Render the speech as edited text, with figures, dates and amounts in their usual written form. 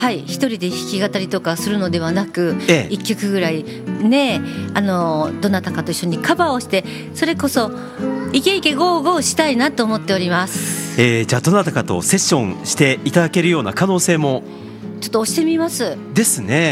はい、一人で弾き語りとかするのではなく、一曲ぐらいね、どなたかと一緒にカバーをして、それこそイケイケゴーゴーしたいなと思っております。 じゃあどなたかとセッションしていただけるような可能性もちょっと押してみますですね。